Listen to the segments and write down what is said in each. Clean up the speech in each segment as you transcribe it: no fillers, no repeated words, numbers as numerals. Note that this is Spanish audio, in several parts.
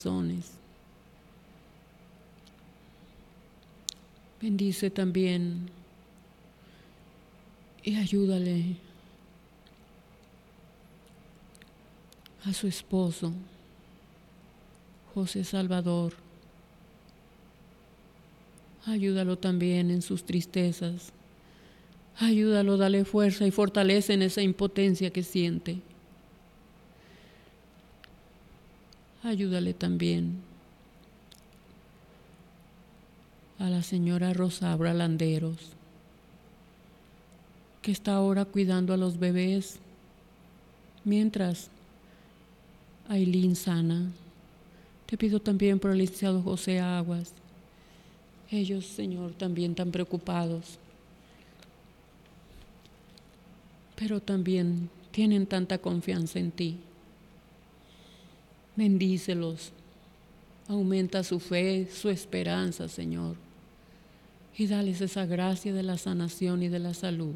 corazones. Bendice también y ayúdale a su esposo, José Salvador. Ayúdalo también en sus tristezas. Ayúdalo, dale fuerza y fortalece en esa impotencia que siente. Ayúdale también a la señora Rosabra Landeros, que está ahora cuidando a los bebés mientras Aileen sana. Te pido también por el licenciado José Aguas. Ellos, Señor, también tan preocupados, pero también tienen tanta confianza en ti. Bendícelos, aumenta su fe, su esperanza, Señor, y dales esa gracia de la sanación y de la salud.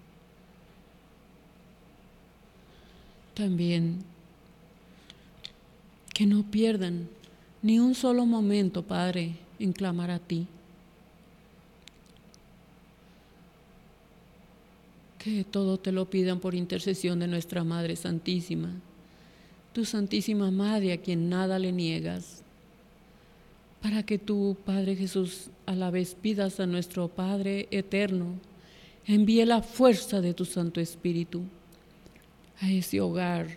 También que no pierdan ni un solo momento, Padre, en clamar a ti. Que todo te lo pidan por intercesión de nuestra Madre Santísima, tu Santísima Madre, a quien nada le niegas, para que tú, Padre Jesús, a la vez pidas a nuestro Padre eterno, envíe la fuerza de tu Santo Espíritu a ese hogar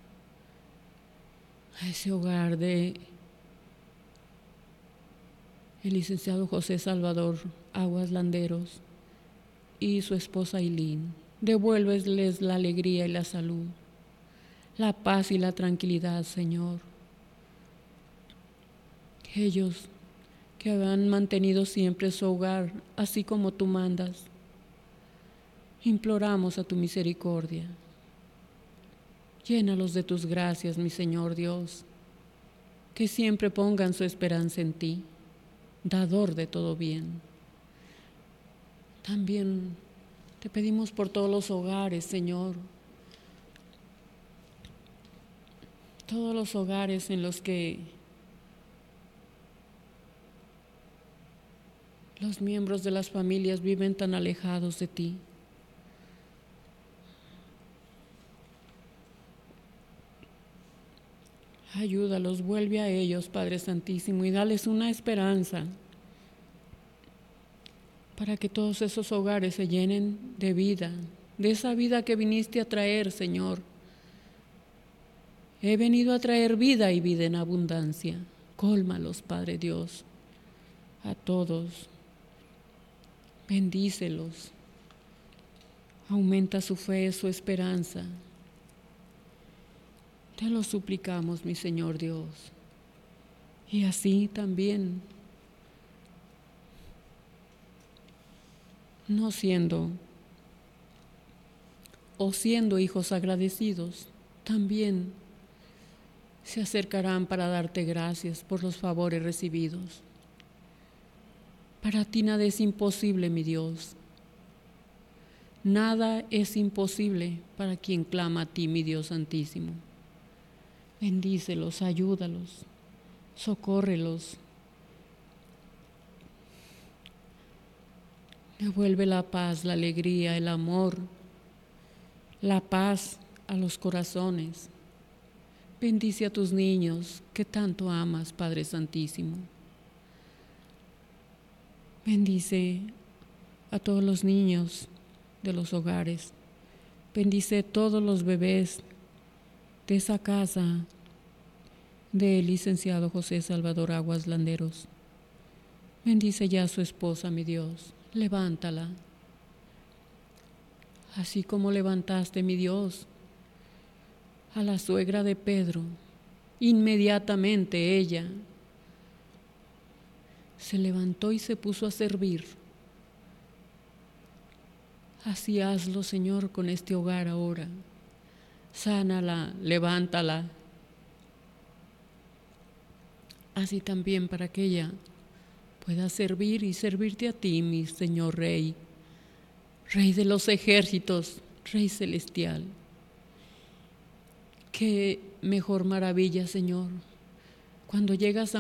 de el licenciado José Salvador Aguas Landeros y su esposa Aileen. Devuélveles la alegría y la salud, la paz y la tranquilidad, Señor. Ellos que han mantenido siempre su hogar, así como tú mandas, imploramos a tu misericordia. Llénalos de tus gracias, mi Señor Dios, que siempre pongan su esperanza en ti, dador de todo bien. También te pedimos por todos los hogares, Señor, todos los hogares en los que los miembros de las familias viven tan alejados de ti. Ayúdalos, vuelve a ellos, Padre Santísimo, y dales una esperanza para que todos esos hogares se llenen de vida, de esa vida que viniste a traer, Señor. He venido a traer vida y vida en abundancia. Cólmalos, Padre Dios, a todos. Bendícelos. Aumenta su fe, su esperanza. Te lo suplicamos, mi Señor Dios. Y así también, no siendo o siendo hijos agradecidos, también se acercarán para darte gracias por los favores recibidos. Para ti nada es imposible, mi Dios. Nada es imposible para quien clama a ti, mi Dios Santísimo. Bendícelos, ayúdalos, socórrelos. Devuelve la paz, la alegría, el amor, la paz a los corazones. Bendice a tus niños que tanto amas, Padre Santísimo. Bendice a todos los niños de los hogares. Bendice a todos los bebés de esa casa del licenciado José Salvador Aguas Landeros. Bendice ya a su esposa, mi Dios. Levántala. Así como levantaste, mi Dios, a la suegra de Pedro, inmediatamente ella se levantó y se puso a servir. Así hazlo, Señor, con este hogar ahora. Sánala, levántala. Así también para que ella pueda servir y servirte a ti, mi Señor Rey, Rey de los ejércitos, Rey celestial. Qué mejor maravilla, Señor, Cuando llegas a